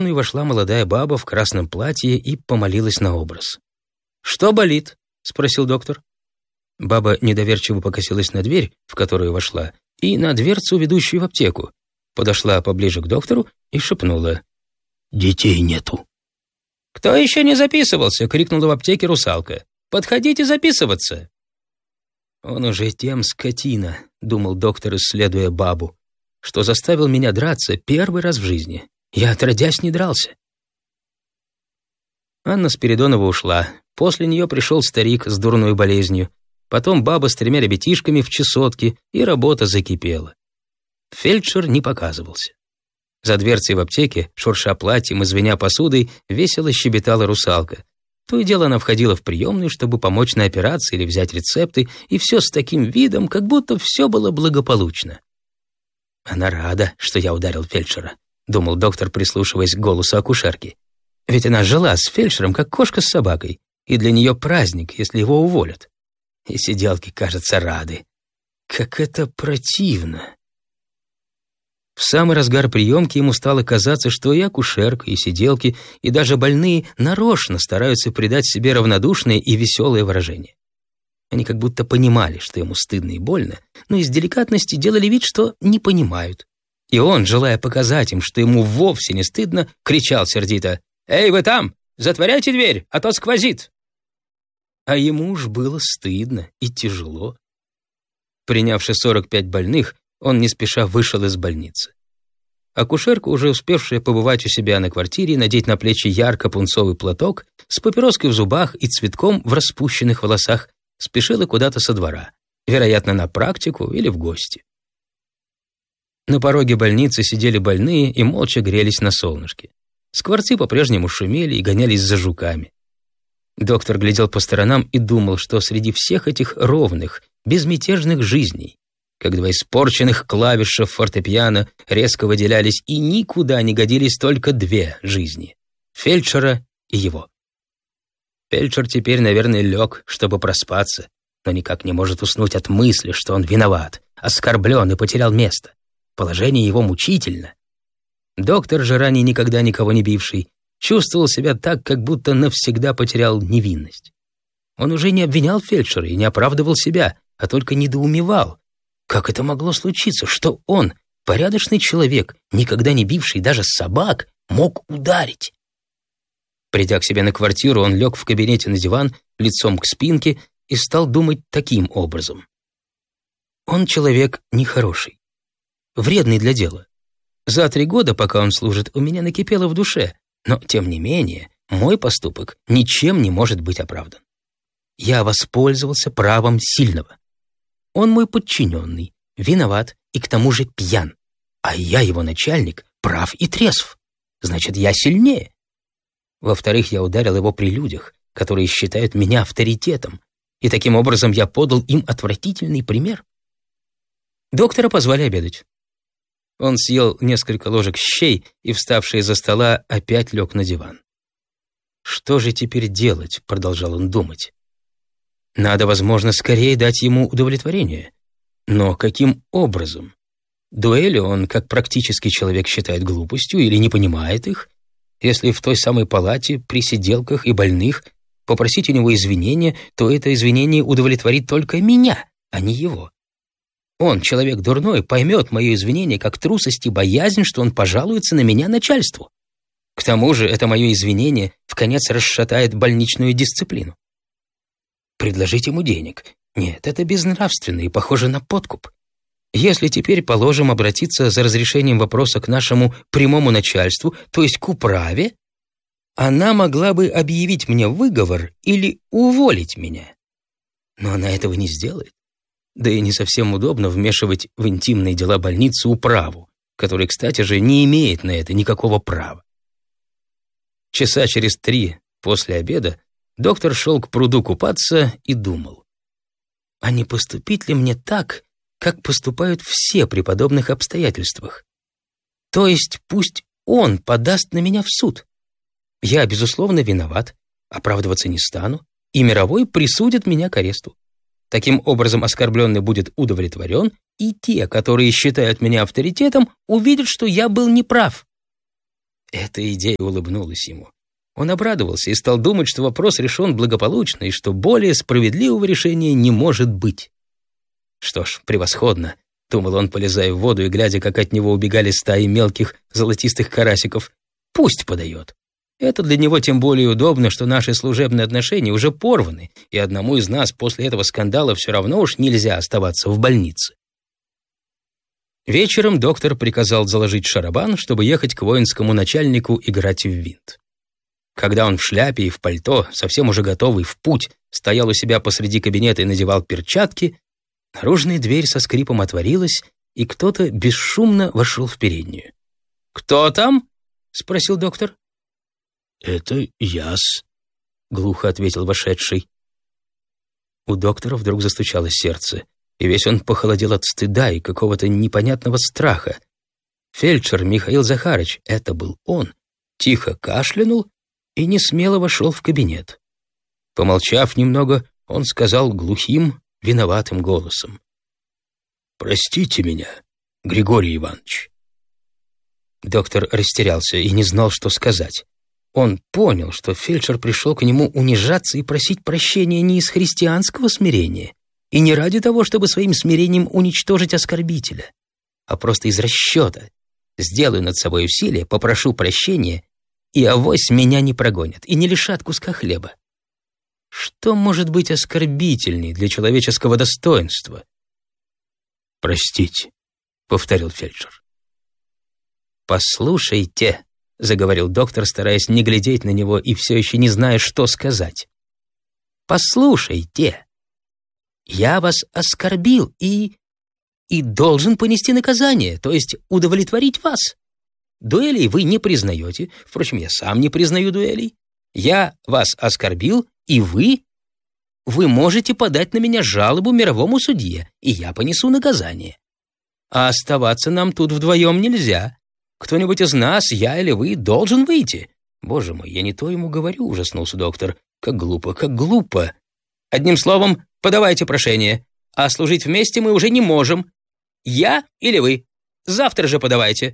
приемную вошла молодая баба в красном платье и помолилась на образ. «Что болит?» — спросил доктор. Баба недоверчиво покосилась на дверь, в которую вошла, и на дверцу, ведущую в аптеку. Подошла поближе к доктору и шепнула: «Детей нету». «Кто еще не записывался?» — крикнула в аптеке русалка. «Подходите записываться». «Он уже тем скотина», — думал доктор, исследуя бабу, «что заставил меня драться первый раз в жизни. Я отродясь не дрался». Анна Спиридонова ушла. После нее пришел старик с дурной болезнью. Потом баба с 3 ребятишками в чесотке, и работа закипела. Фельдшер не показывался. За дверцей в аптеке, шурша платьем и звеня посудой, весело щебетала русалка. То и дело она входила в приемную, чтобы помочь на операции или взять рецепты, и все с таким видом, как будто все было благополучно. «Она рада, что я ударил фельдшера», — думал доктор, прислушиваясь к голосу акушерки. «Ведь она жила с фельдшером, как кошка с собакой, и для нее праздник, если его уволят. И сиделки, кажется, рады. Как это противно!» В самый разгар приемки ему стало казаться, что и акушерка, и сиделки, и даже больные нарочно стараются придать себе равнодушное и веселое выражение. Они как будто понимали, что ему стыдно и больно, но из деликатности делали вид, что не понимают. И он, желая показать им, что ему вовсе не стыдно, кричал сердито: «Эй, вы там! Затворяйте дверь, а то сквозит!» А ему уж было стыдно и тяжело. Принявши 45 больных, он не спеша вышел из больницы. Акушерка, уже успевшая побывать у себя на квартире, надеть на плечи ярко-пунцовый платок, с папироской в зубах и цветком в распущенных волосах, спешила куда-то со двора, вероятно, на практику или в гости. На пороге больницы сидели больные и молча грелись на солнышке. Скворцы по-прежнему шумели и гонялись за жуками. Доктор глядел по сторонам и думал, что среди всех этих ровных, безмятежных жизней, как 2 испорченных клавиша фортепиано, резко выделялись и никуда не годились только 2 жизни — фельдшера и его. Фельдшер теперь, наверное, лег, чтобы проспаться, но никак не может уснуть от мысли, что он виноват, оскорблен и потерял место. Положение его мучительно. Доктор же, ранее никогда никого не бивший, чувствовал себя так, как будто навсегда потерял невинность. Он уже не обвинял фельдшера и не оправдывал себя, а только недоумевал. Как это могло случиться, что он, порядочный человек, никогда не бивший даже собак, мог ударить? Придя к себе на квартиру, он лег в кабинете на диван, лицом к спинке, и стал думать таким образом. Он человек нехороший, вредный для дела. За 3 года, пока он служит, у меня накипело в душе, но, тем не менее, мой поступок ничем не может быть оправдан. Я воспользовался правом сильного. Он мой подчиненный, виноват и к тому же пьян. А я, его начальник, прав и трезв. Значит, я сильнее. Во-вторых, я ударил его при людях, которые считают меня авторитетом, и таким образом я подал им отвратительный пример. Доктора позвали обедать. Он съел несколько ложек щей и, вставший из-за стола, опять лег на диван. «Что же теперь делать?» — продолжал он думать. «Надо, возможно, скорее дать ему удовлетворение. Но каким образом? Дуэли он, как практический человек, считает глупостью или не понимает их. Если в той самой палате, при сиделках и больных, попросить у него извинения, то это извинение удовлетворит только меня, а не его. Он, человек дурной, поймет мое извинение как трусость и боязнь, что он пожалуется на меня начальству. К тому же это мое извинение вконец расшатает больничную дисциплину. Предложить ему денег? Нет, это безнравственно и похоже на подкуп. Если теперь, положим, обратиться за разрешением вопроса к нашему прямому начальству, то есть к управе, она могла бы объявить мне выговор или уволить меня. Но она этого не сделает. Да и не совсем удобно вмешивать в интимные дела больницы управу, которая, кстати же, не имеет на это никакого права. Часа через 3 после обеда доктор шел к пруду купаться и думал: а не поступить ли мне так, как поступают все при подобных обстоятельствах? То есть пусть он подаст на меня в суд. Я, безусловно, виноват, оправдываться не стану, и мировой присудит меня к аресту. Таким образом, оскорбленный будет удовлетворен, и те, которые считают меня авторитетом, увидят, что я был неправ. Эта идея улыбнулась ему. Он обрадовался и стал думать, что вопрос решен благополучно и что более справедливого решения не может быть. «Что ж, превосходно», — думал он, полезая в воду и глядя, как от него убегали стаи мелких золотистых карасиков. «Пусть подает. Это для него тем более удобно, что наши служебные отношения уже порваны, и одному из нас после этого скандала все равно уж нельзя оставаться в больнице». Вечером доктор приказал заложить шарабан, чтобы ехать к воинскому начальнику играть в винт. Когда он в шляпе и в пальто, совсем уже готовый в путь, стоял у себя посреди кабинета и надевал перчатки, наружная дверь со скрипом отворилась, и кто-то бесшумно вошел в переднюю. «Кто там?» — спросил доктор. «Это я-с», — глухо ответил вошедший. У доктора вдруг застучало сердце, и весь он похолодел от стыда и какого-то непонятного страха. Фельдшер Михаил Захарыч, это был он, тихо кашлянул и несмело вошел в кабинет. Помолчав немного, он сказал глухим, виноватым голосом: «Простите меня, Григорий Иванович». Доктор растерялся и не знал, что сказать. Он понял, что фельдшер пришел к нему унижаться и просить прощения не из христианского смирения и не ради того, чтобы своим смирением уничтожить оскорбителя, а просто из расчета. Сделаю над собой усилие, попрошу прощения, и авось меня не прогонят и не лишат куска хлеба. Что может быть оскорбительней для человеческого достоинства? «Простите», — повторил фельдшер. «Послушайте», — заговорил доктор, стараясь не глядеть на него и все еще не зная, что сказать. «Послушайте, я вас оскорбил и должен понести наказание, то есть удовлетворить вас. Дуэлей вы не признаете, впрочем, я сам не признаю дуэлей. Я вас оскорбил, и вы можете подать на меня жалобу мировому судье, и я понесу наказание. А оставаться нам тут вдвоем нельзя. Кто-нибудь из нас, я или вы, должен выйти. Боже мой, я не то ему говорю, ужаснулся доктор. Как глупо, как глупо. Одним словом, подавайте прошение. А служить вместе мы уже не можем. Я или вы. Завтра же подавайте».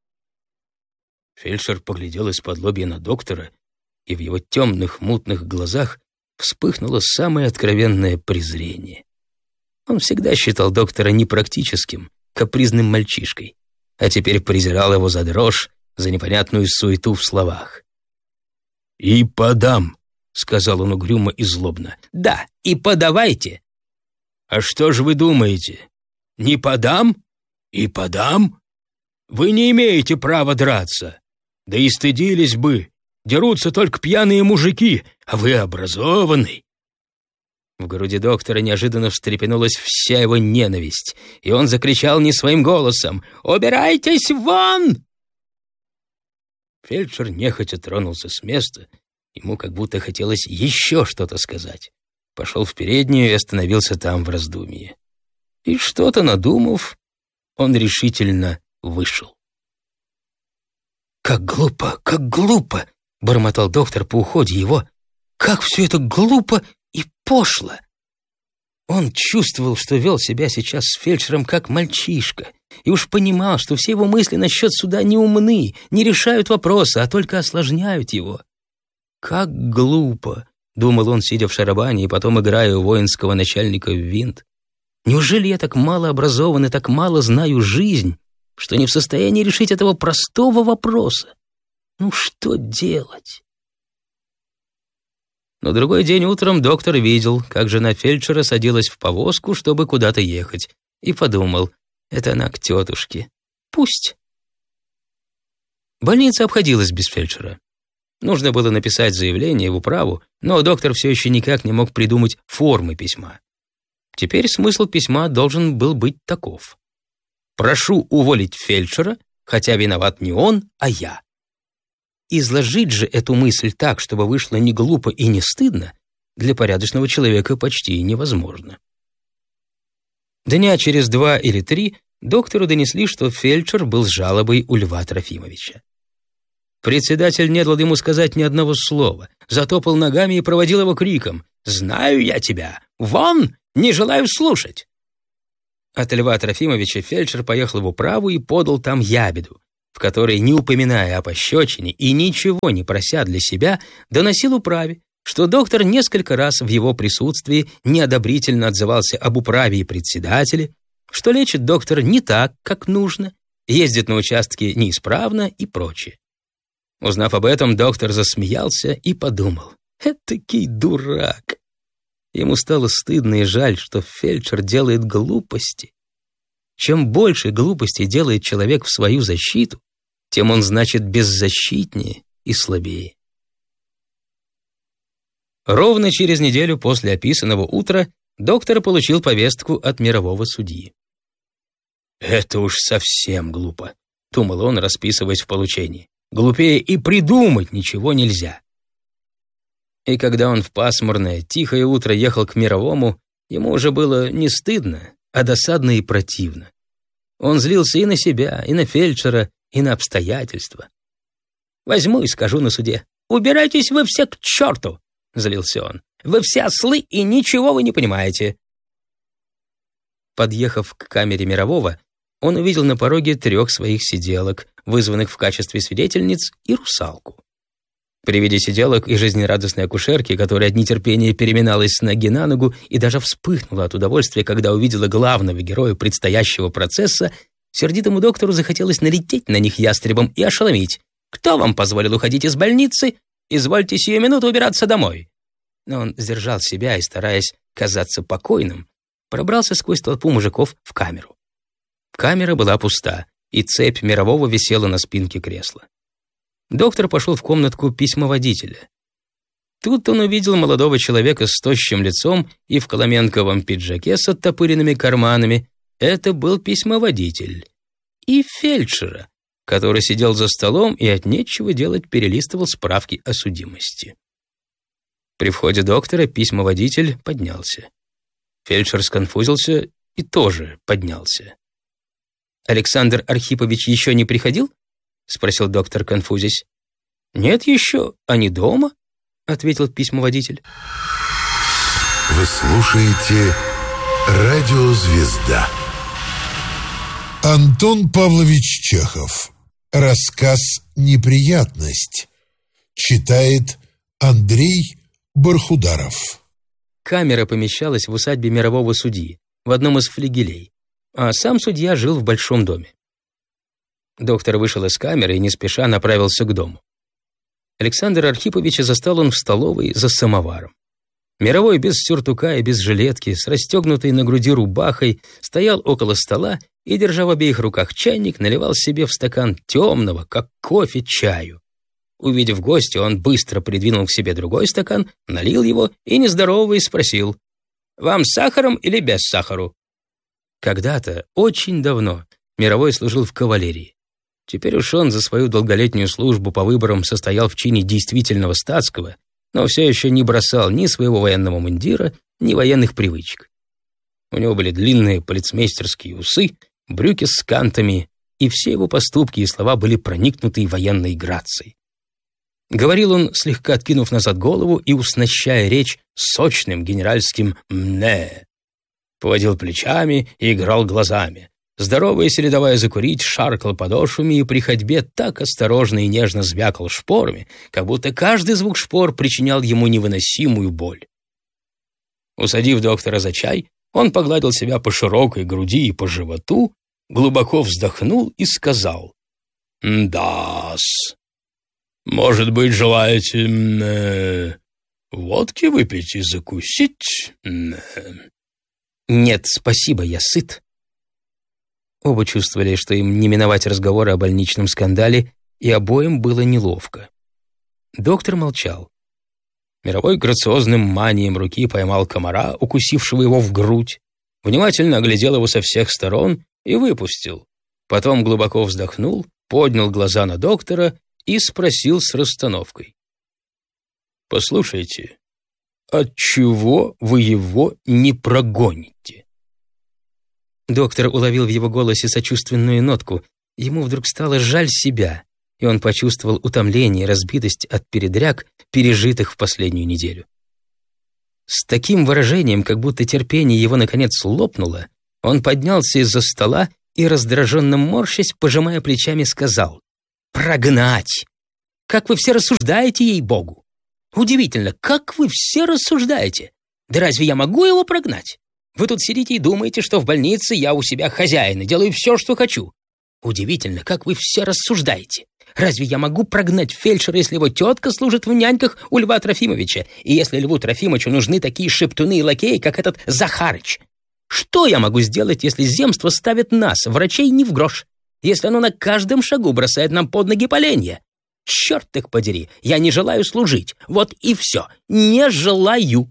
Фельдшер поглядел из-под лобья на доктора, и в его темных, мутных глазах вспыхнуло самое откровенное презрение. Он всегда считал доктора непрактическим, капризным мальчишкой, а теперь презирал его за дрожь, за непонятную суету в словах. «И подам», — сказал он угрюмо и злобно. «Да, и подавайте». «А что же вы думаете? Не подам? И подам? Вы не имеете права драться. Да и стыдились бы. Дерутся только пьяные мужики, а вы образованный». В груди доктора неожиданно встрепенулась вся его ненависть, и он закричал не своим голосом: «Убирайтесь вон!» Фельдшер нехотя тронулся с места, ему как будто хотелось еще что-то сказать. Пошел в переднюю и остановился там в раздумье. И что-то надумав, он решительно вышел. «Как глупо!» — бормотал доктор по уходе его. «Как все это глупо и пошло!» Он чувствовал, что вел себя сейчас с фельдшером как мальчишка, и уж понимал, что все его мысли насчет суда не умны, не решают вопроса, а только осложняют его. «Как глупо!» — думал он, сидя в шарабане и потом играя у воинского начальника в винт. «Неужели я так мало образован и так мало знаю жизнь, что не в состоянии решить этого простого вопроса? Ну что делать?» На другой день утром доктор видел, как жена фельдшера садилась в повозку, чтобы куда-то ехать, и подумал: это она к тетушке. Пусть. Больница обходилась без фельдшера. Нужно было написать заявление в управу, но доктор все еще никак не мог придумать формы письма. Теперь смысл письма должен был быть таков: «Прошу уволить фельдшера, хотя виноват не он, а я». Изложить же эту мысль так, чтобы вышло не глупо и не стыдно, для порядочного человека почти невозможно. Дня через 2 или 3 доктору донесли, что фельдшер был с жалобой у Льва Трофимовича. Председатель не дал ему сказать ни одного слова, затопал ногами и проводил его криком: «Знаю я тебя! Вон! Не желаю слушать!» От Льва Трофимовича фельдшер поехал в управу и подал там ябеду. в которой, не упоминая о пощечине и ничего не прося для себя, доносил управе, что доктор несколько раз в его присутствии неодобрительно отзывался об управе и председателе, что лечит доктор не так, как нужно, ездит на участке неисправно и прочее. Узнав об этом, доктор засмеялся и подумал: «Этакий дурак». Ему стало стыдно и жаль, что фельдшер делает глупости. Чем больше глупостей делает человек в свою защиту, тем он, значит, беззащитнее и слабее. Ровно через неделю после описанного утра доктор получил повестку от мирового судьи. «Это уж совсем глупо», — думал он, расписываясь в получении. «Глупее и придумать ничего нельзя». И когда он в пасмурное, тихое утро ехал к мировому, ему уже было не стыдно, а досадно и противно. Он злился и на себя, и на фельдшера, и на обстоятельства. «Возьму и скажу на суде: убирайтесь вы все к черту!» — злился он. «Вы все ослы, и ничего вы не понимаете». Подъехав к камере мирового, он увидел на пороге 3 своих сиделок, вызванных в качестве свидетельниц, и русалку. При виде сиделок и жизнерадостной акушерки, которая от нетерпения переминалась с ноги на ногу и даже вспыхнула от удовольствия, когда увидела главного героя предстоящего процесса, сердитому доктору захотелось налететь на них ястребом и ошеломить. «Кто вам позволил уходить из больницы? Извольте сию минуту убираться домой». Но он сдержал себя и, стараясь казаться покойным, пробрался сквозь толпу мужиков в камеру. Камера была пуста, и цепь мирового висела на спинке кресла. Доктор пошел в комнатку письмоводителя. Тут он увидел молодого человека с тощим лицом и в коломенковом пиджаке с оттопыренными карманами. Это был письмоводитель. И фельдшера, который сидел за столом и от нечего делать перелистывал справки о судимости. При входе доктора письмоводитель поднялся. Фельдшер сконфузился и тоже поднялся. «Александр Архипович еще не приходил?» — спросил доктор, конфузясь. «Нет еще, они дома», — ответил письмоводитель. Вы слушаете «Радиозвезда». Антон Павлович Чехов. Рассказ «Неприятность». Читает Андрей Бархударов. Камера помещалась в усадьбе мирового судьи, в одном из флигелей, а сам судья жил в большом доме. Доктор вышел из камеры и не спеша направился к дому. Александра Архиповича застал он в столовой за самоваром. Мировой без сюртука и без жилетки, с расстегнутой на груди рубахой, стоял около стола и, держа в обеих руках чайник, наливал себе в стакан темного, как кофе, чаю. Увидев гостя, он быстро придвинул к себе другой стакан, налил его и, не здороваясь, спросил: «Вам с сахаром или без сахару?» Когда-то, очень давно, Мировой служил в кавалерии. Теперь уж он за свою долголетнюю службу по выборам состоял в чине действительного статского, но все еще не бросал ни своего военного мундира, ни военных привычек. У него были длинные полицмейстерские усы, брюки с кантами, и все его поступки и слова были проникнуты военной грацией. Говорил он, слегка откинув назад голову и уснащая речь сочным генеральским «мне». Поводил плечами и играл глазами. Здороваясь или давая закурить, шаркал подошвами и при ходьбе так осторожно и нежно звякал шпорами, как будто каждый звук шпор причинял ему невыносимую боль. Усадив доктора за чай, он погладил себя по широкой груди и по животу, глубоко вздохнул и сказал: «Да-с. Может быть, желаете водки выпить и закусить?» «Нет, спасибо, я сыт». Оба чувствовали, что им не миновать разговора о больничном скандале, и обоим было неловко. Доктор молчал. Мировой грациозным манием руки поймал комара, укусившего его в грудь, внимательно оглядел его со всех сторон и выпустил. Потом глубоко вздохнул, поднял глаза на доктора и спросил с расстановкой: «Послушайте, отчего вы его не прогоните?» Доктор уловил в его голосе сочувственную нотку. Ему вдруг стало жаль себя, и он почувствовал утомление и разбитость от передряг, пережитых в последнюю неделю. С таким выражением, как будто терпение его наконец лопнуло, он поднялся из-за стола и, раздраженно морщась, пожимая плечами, сказал: Прогнать! Как вы все рассуждаете, ей-богу! Удивительно, как вы все рассуждаете! Да разве я могу его прогнать? Вы тут сидите и думаете, что в больнице я у себя хозяин и делаю все, что хочу. Удивительно, как вы все рассуждаете. Разве я могу прогнать фельдшера, если его тетка служит в няньках у Льва Трофимовича, и если Льву Трофимовичу нужны такие шептуны и лакеи, как этот Захарыч? Что я могу сделать, если земство ставит нас, врачей, не в грош? Если оно на каждом шагу бросает нам под ноги поленья? Черт их подери, я не желаю служить. Вот и все. Не желаю.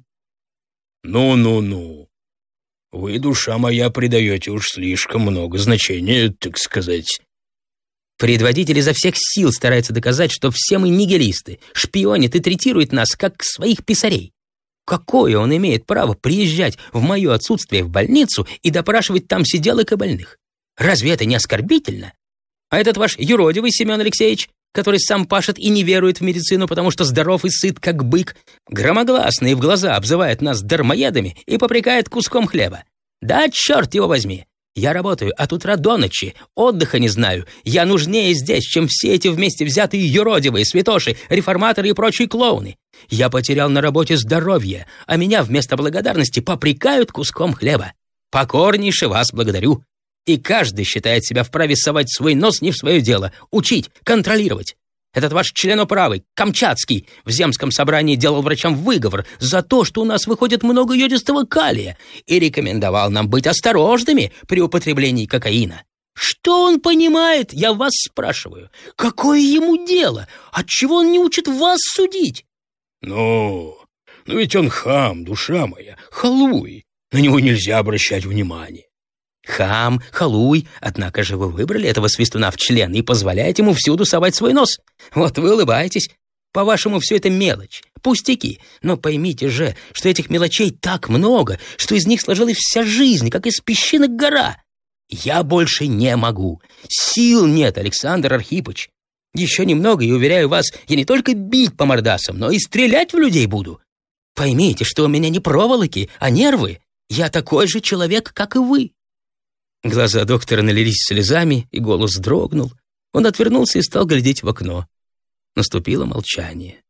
Ну. Вы, душа моя, придаете уж слишком много значения, так сказать. Предводитель изо всех сил старается доказать, что все мы нигилисты, шпионит и третирует нас, как своих писарей. Какое он имеет право приезжать в мое отсутствие в больницу и допрашивать там сиделок и больных? Разве это не оскорбительно? А этот ваш юродивый Семен Алексеевич, который сам пашет и не верует в медицину, потому что здоров и сыт, как бык, громогласно и в глаза обзывает нас дармоедами и попрекает куском хлеба. Да черт его возьми! Я работаю от утра до ночи, отдыха не знаю. Я нужнее здесь, чем все эти вместе взятые юродивые, святоши, реформаторы и прочие клоуны. Я потерял на работе здоровье, а меня вместо благодарности попрекают куском хлеба. Покорнейше вас благодарю. И каждый считает себя вправе совать свой нос не в свое дело, учить, контролировать. Этот ваш членоправый, Камчатский, в земском собрании делал врачам выговор за то, что у нас выходит много йодистого калия, и рекомендовал нам быть осторожными при употреблении кокаина. Что он понимает, я вас спрашиваю? Какое ему дело? Отчего он не учит вас судить? Ну ведь он хам, душа моя, халуй. На него нельзя обращать внимание. Хам, халуй, однако же вы выбрали этого свистуна в член и позволяете ему всюду совать свой нос. Вот вы улыбаетесь. По-вашему, все это мелочь, пустяки. Но поймите же, что этих мелочей так много, что из них сложилась вся жизнь, как из песчинок гора. Я больше не могу. Сил нет, Александр Архипович. Еще немного, и, уверяю вас, я не только бить по мордасам, но и стрелять в людей буду. Поймите, что у меня не проволоки, а нервы. Я такой же человек, как и вы. Глаза доктора налились слезами, и голос дрогнул. Он отвернулся и стал глядеть в окно. Наступило молчание.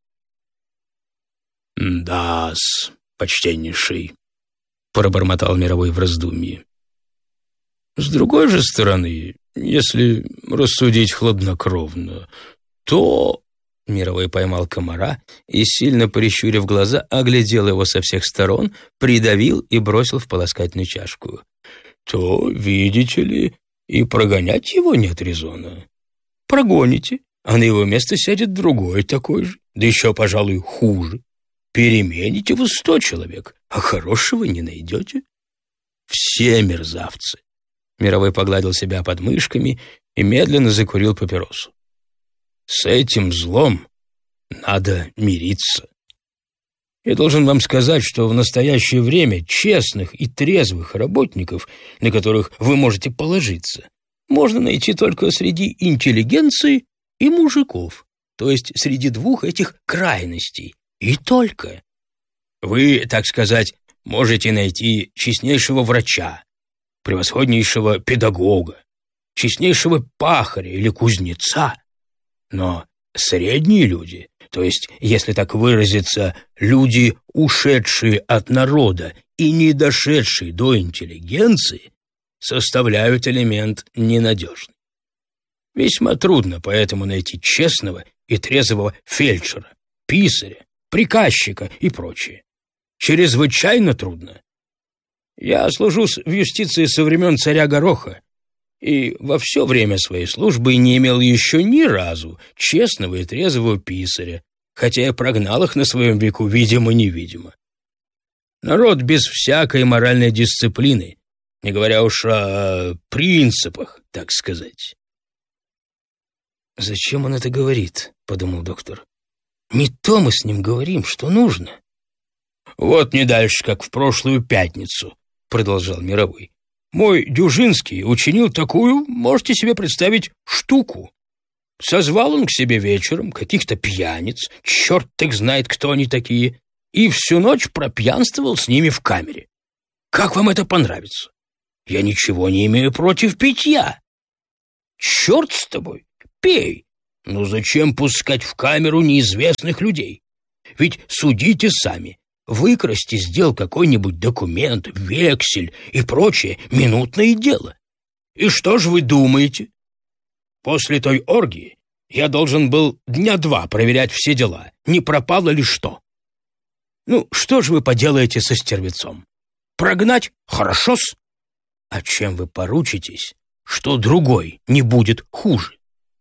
«Да-с, почтеннейший», — пробормотал Мировой в раздумье. «С другой же стороны, если рассудить хладнокровно, то...» Мировой поймал комара и, сильно прищурив глаза, оглядел его со всех сторон, придавил и бросил в полоскательную чашку. «То, видите ли, и прогонять его нет резона. Прогоните, а на его место сядет другой такой же, да еще, пожалуй, хуже. Перемените вы 100 человек, а хорошего не найдете. Все мерзавцы». Мировой погладил себя под мышками и медленно закурил папиросу. «С этим злом надо мириться. Я должен вам сказать, что в настоящее время честных и трезвых работников, на которых вы можете положиться, можно найти только среди интеллигенции и мужиков, то есть среди двух этих крайностей, и только. Вы, так сказать, можете найти честнейшего врача, превосходнейшего педагога, честнейшего пахаря или кузнеца, но средние люди, то есть, если так выразиться, люди, ушедшие от народа и не дошедшие до интеллигенции, составляют элемент ненадежный. Весьма трудно поэтому найти честного и трезвого фельдшера, писаря, приказчика и прочее. Чрезвычайно трудно. Я служу в юстиции со времен царя Гороха и во все время своей службы не имел еще ни разу честного и трезвого писаря, хотя я прогнал их на своем веку видимо-невидимо. Народ без всякой моральной дисциплины, не говоря уж о принципах, так сказать. «Зачем он это говорит?» — подумал доктор. «Не то мы с ним говорим, что нужно». «Вот не дальше, как в прошлую пятницу», — продолжал Мировой. «Мой Дюжинский учинил такую, можете себе представить, штуку. Созвал он к себе вечером каких-то пьяниц, черт их знает, кто они такие, и всю ночь пропьянствовал с ними в камере. Как вам это понравится? Я ничего не имею против питья. Черт с тобой, пей, Ну зачем пускать в камеру неизвестных людей? Ведь судите сами. Выкрасть из дел какой-нибудь документ, вексель и прочее — минутное дело. И что ж вы думаете? После той оргии я должен был 2 дня проверять все дела, не пропало ли что. Ну, что ж вы поделаете со стервецом? Прогнать? Хорошо-с. А чем вы поручитесь, что другой не будет хуже?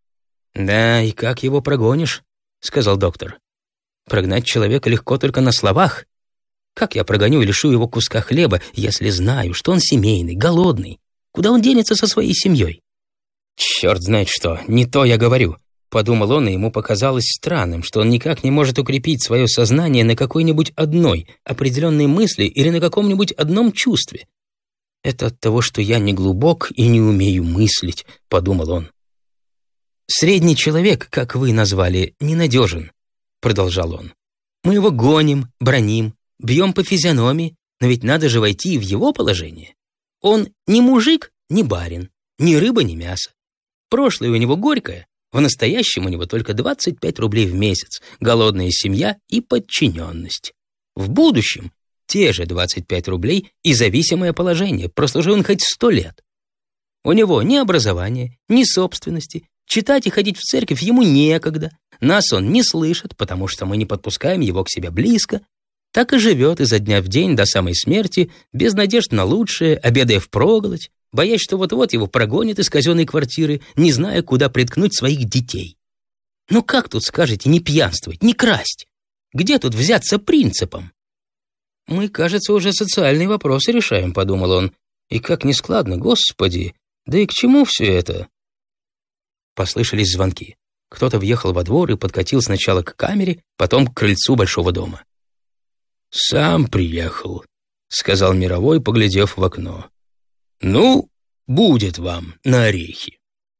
«Да, и как его прогонишь?» — сказал доктор. «Прогнать человека легко только на словах. Как я прогоню и лишу его куска хлеба, если знаю, что он семейный, голодный? Куда он денется со своей семьей?» «Черт знает что, не то я говорю», — подумал он, и ему показалось странным, что он никак не может укрепить свое сознание на какой-нибудь одной определенной мысли или на каком-нибудь одном чувстве. «Это от того, что я не глубок и не умею мыслить», — подумал он. «Средний человек, как вы назвали, ненадежен», — продолжал он. «Мы его гоним, браним, бьем по физиономии, но ведь надо же войти в его положение. Он ни мужик, ни барин, ни рыба, ни мясо. Прошлое у него горькое, в настоящем у него только 25 рублей в месяц, голодная семья и подчиненность. В будущем те же 25 рублей и зависимое положение, прослужил он хоть 100 лет. У него ни образования, ни собственности, читать и ходить в церковь ему некогда, нас он не слышит, потому что мы не подпускаем его к себе близко, так и живет изо дня в день до самой смерти, без надежд на лучшее, обедая впроголодь, боясь, что вот-вот его прогонят из казенной квартиры, не зная, куда приткнуть своих детей. Ну как тут, скажете, не пьянствовать, не красть? Где тут взяться принципом? «Мы, кажется, уже социальные вопросы решаем», — подумал он. «И как нескладно, Господи! Да и к чему все это?» Послышались звонки. Кто-то въехал во двор и подкатил сначала к камере, потом к крыльцу большого дома. «Сам приехал», — сказал Мировой, поглядев в окно. «Ну, будет вам на орехи».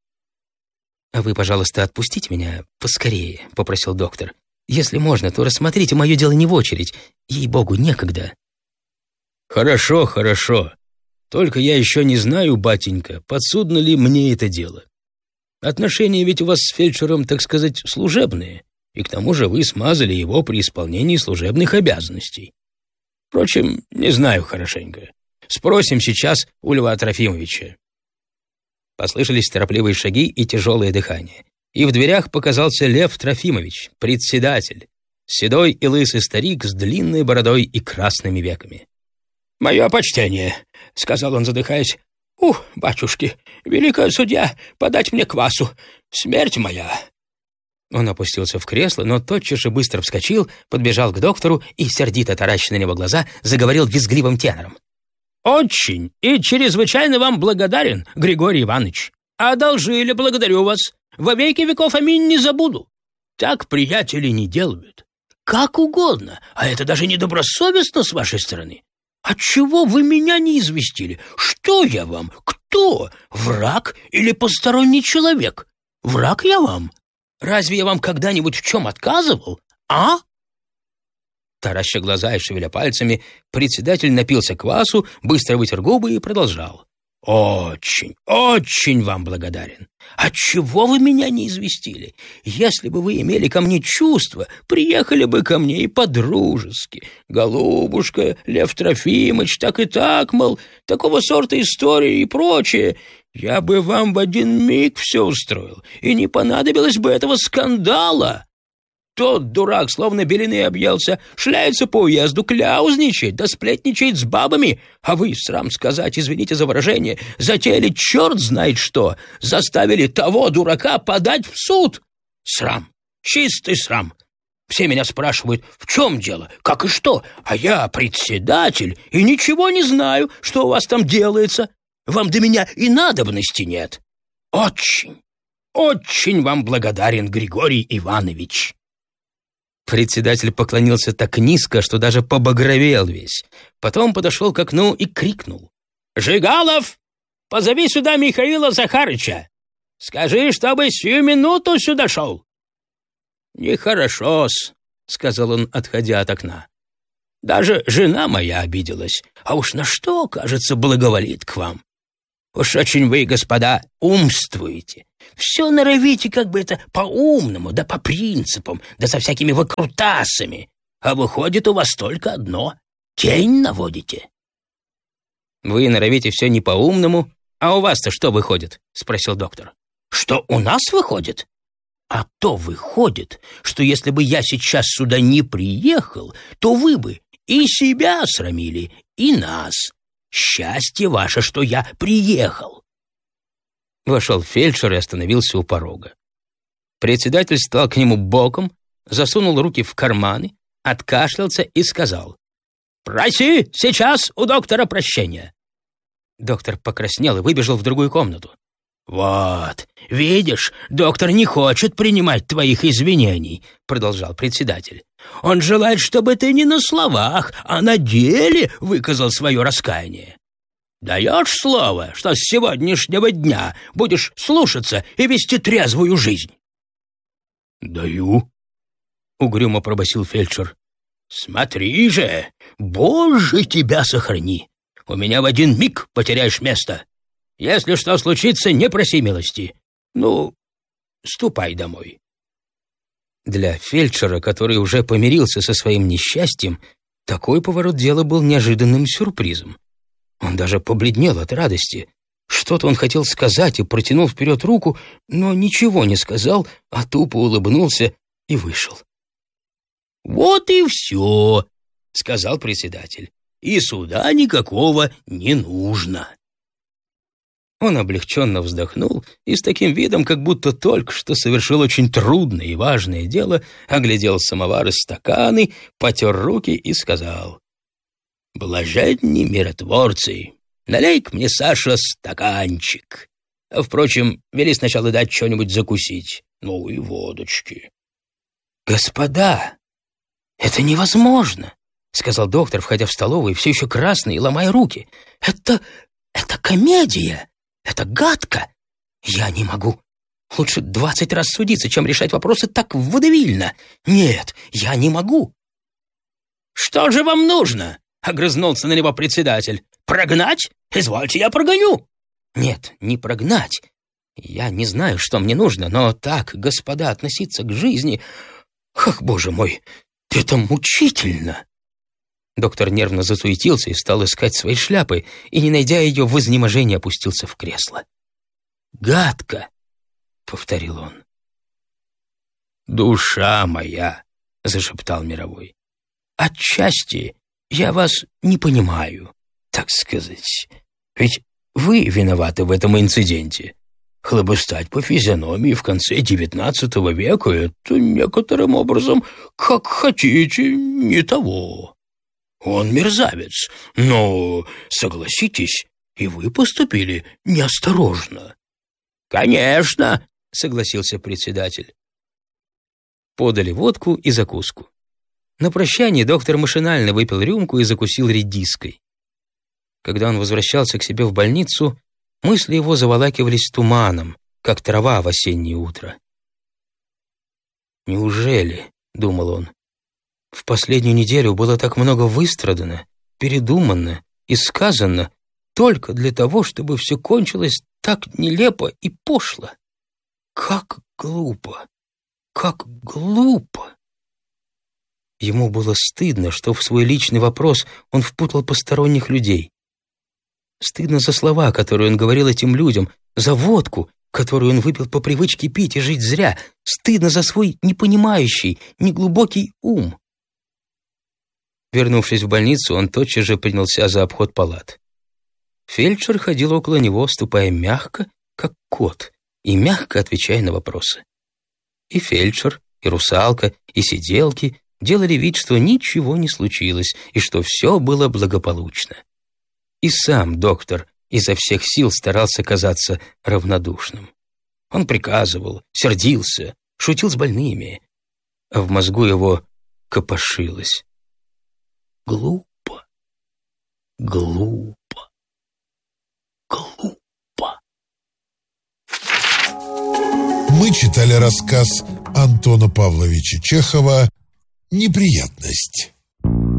«А вы, пожалуйста, отпустите меня поскорее», — попросил доктор. «Если можно, то рассмотрите мое дело не в очередь. Ей-богу, некогда». «Хорошо, хорошо. Только я еще не знаю, батенька, подсудно ли мне это дело. Отношения ведь у вас с фельдшером, так сказать, служебные, и к тому же вы смазали его при исполнении служебных обязанностей. Впрочем, не знаю хорошенько. Спросим сейчас у Льва Трофимовича». Послышались торопливые шаги и тяжелое дыхание. И в дверях показался Лев Трофимович, председатель, седой и лысый старик с длинной бородой и красными веками. «Мое почтение», — сказал он, задыхаясь. Батюшки, великая судья, подать мне квасу. Смерть моя». Он опустился в кресло, но тотчас же быстро вскочил, подбежал к доктору и, сердито тараща на него глаза, заговорил визгливым тенором. «Очень и чрезвычайно вам благодарен, Григорий Иванович. Одолжили, благодарю вас. Во веки веков аминь не забуду. Так приятели не делают. Как угодно, а это даже недобросовестно с вашей стороны. Отчего вы меня не известили? Что я вам? Кто? Враг или посторонний человек? Враг я вам? Разве я вам когда-нибудь в чем отказывал? А?» Тараща глаза и шевеля пальцами, председатель напился квасу, быстро вытер губы и продолжал. «Очень, очень вам благодарен. Отчего вы меня не известили? Если бы вы имели ко мне чувства, приехали бы ко мне и по-дружески. Голубушка, Лев Трофимович, так и так, мол, такого сорта истории и прочее. Я бы вам в один миг все устроил, и не понадобилось бы этого скандала. Тот дурак, словно белины объелся, шляется по уезду, кляузничает, да сплетничает с бабами, а вы, срам сказать, извините за выражение, затеяли черт знает что, заставили того дурака подать в суд. Срам, чистый срам. Все меня спрашивают, в чем дело, как и что, а я председатель и ничего не знаю, что у вас там делается. Вам до меня и надобности нет. Очень, очень вам благодарен, Григорий Иванович». Председатель поклонился так низко, что даже побагровел весь. Потом подошел к окну и крикнул. «Жигалов, позови сюда Михаила Захарыча. Скажи, чтобы сию минуту сюда шел». «Нехорошо-с», — сказал он, отходя от окна. «Даже жена моя обиделась, а уж на что, кажется, благоволит к вам. Уж очень вы, господа, умствуете. Все норовите как бы это по-умному, да по принципам, да со всякими выкрутасами. А выходит у вас только одно — тень наводите». «Вы норовите все не по-умному, а у вас-то что выходит?» — спросил доктор. «Что у нас выходит? А то выходит, что если бы я сейчас сюда не приехал, то вы бы и себя срамили, и нас. Счастье ваше, что я приехал». Вошел фельдшер и остановился у порога. Председатель стал к нему боком, засунул руки в карманы, откашлялся и сказал: «Проси сейчас у доктора прощения». Доктор покраснел и выбежал в другую комнату. «Вот, видишь, доктор не хочет принимать твоих извинений», — продолжал председатель. «Он желает, чтобы ты не на словах, а на деле выказал свое раскаяние. Даешь слово, что с сегодняшнего дня будешь слушаться и вести трезвую жизнь?» «Даю», — угрюмо пробасил фельдшер. «Смотри же, Боже, тебя сохрани! У меня в один миг потеряешь место. Если что случится, не проси милости. Ну, ступай домой». Для фельдшера, который уже помирился со своим несчастьем, такой поворот дела был неожиданным сюрпризом. Он даже побледнел от радости. Что-то он хотел сказать и протянул вперед руку, но ничего не сказал, а тупо улыбнулся и вышел. «Вот и все», — сказал председатель. «И суда никакого не нужно». Он облегченно вздохнул и с таким видом, как будто только что совершил очень трудное и важное дело, оглядел самовар и стаканы, потер руки и сказал: «Блаженни миротворцы, налей-ка мне, Саша, стаканчик. Впрочем, вели сначала дать что-нибудь закусить, ну и водочки». «Господа, это невозможно», — сказал доктор, входя в столовую, все еще красный и ломая руки. «Это комедия, это гадко. Я не могу. Лучше 20 раз судиться, чем решать вопросы так водевильно. Нет, я не могу». «Что же вам нужно?» — огрызнулся на него председатель. «Прогнать? Извольте, я прогоню». «Нет, не прогнать. Я не знаю, что мне нужно, но так, господа, относиться к жизни... Ах, боже мой, это мучительно!» Доктор нервно засуетился и стал искать свои шляпы, и, не найдя ее, в изнеможении опустился в кресло. «Гадко!» — повторил он. «Душа моя!» — зашептал Мировой. «Отчасти я вас не понимаю, так сказать. Ведь вы виноваты в этом инциденте. Хлобыстать по физиономии в конце XIX века — это некоторым образом, как хотите, не того. Он мерзавец, но, согласитесь, и вы поступили неосторожно». «Конечно», — согласился председатель. Подали водку и закуску. На прощание доктор машинально выпил рюмку и закусил редиской. Когда он возвращался к себе в больницу, мысли его заволакивались туманом, как трава в осеннее утро. «Неужели, — думал он, — в последнюю неделю было так много выстрадано, передумано и сказано только для того, чтобы все кончилось так нелепо и пошло? Как глупо! Как глупо!» Ему было стыдно, что в свой личный вопрос он впутал посторонних людей. Стыдно за слова, которые он говорил этим людям, за водку, которую он выпил по привычке пить и жить зря. Стыдно за свой непонимающий, неглубокий ум. Вернувшись в больницу, он тотчас же принялся за обход палат. Фельдшер ходил около него, ступая мягко, как кот, и мягко отвечая на вопросы. И фельдшер, и русалка, и сиделки делали вид, что ничего не случилось и что все было благополучно. И сам доктор изо всех сил старался казаться равнодушным. Он приказывал, сердился, шутил с больными, а в мозгу его копошилось. Глупо, глупо, глупо. Мы читали рассказ Антона Павловича Чехова «Неприятность».